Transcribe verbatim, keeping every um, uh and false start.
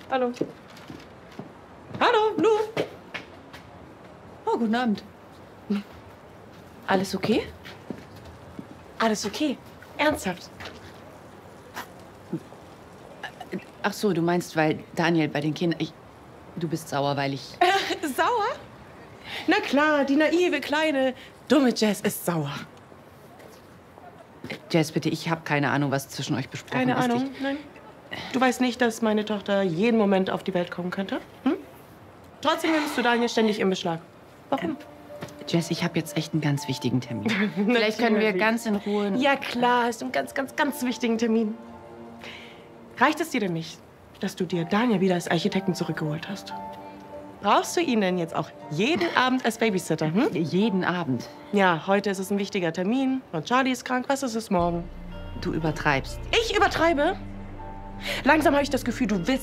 Hallo. Hallo, Lu. Oh, guten Abend. Alles okay? Alles okay? Ernsthaft? Ach so, du meinst, weil Daniel bei den Kindern... Ich, du bist sauer, weil ich... Äh, sauer? Na klar, die naive, kleine, dumme Jess ist sauer. Jess, bitte, ich habe keine Ahnung, was zwischen euch besprochen Keine ist. Ahnung, Ich, nein? Du weißt nicht, dass meine Tochter jeden Moment auf die Welt kommen könnte? Hm? Trotzdem nimmst du Daniel ständig in Beschlag. Warum? Jess, ich habe jetzt echt einen ganz wichtigen Termin. Vielleicht können wir ganz in Ruhe... Ja klar, hast du einen ganz, ganz, ganz wichtigen Termin. Reicht es dir denn nicht, dass du dir Daniel wieder als Architekten zurückgeholt hast? Brauchst du ihn denn jetzt auch jeden Abend als Babysitter? Hm? Jeden Abend. Ja, heute ist es ein wichtiger Termin und Charlie ist krank. Was ist es morgen? Du übertreibst. Ich übertreibe? Langsam habe ich das Gefühl, du willst